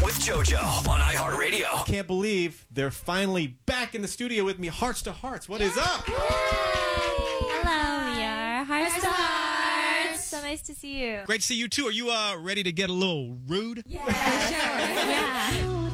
with JoJo on iHeartRadio. Can't believe they're finally back in the studio with me. Hearts to Hearts. What is up? Hello, we are Hearts to Hearts. So nice to see you. Great to see you, too. Are you ready to get a little rude? Yeah, sure. Yeah.